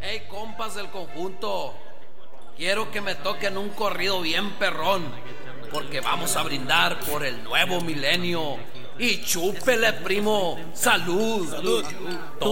Hey, compas del conjunto, quiero que me toquen un corrido bien perrón, porque vamos a brindar por el nuevo milenio. Y chúpele, primo. Salud.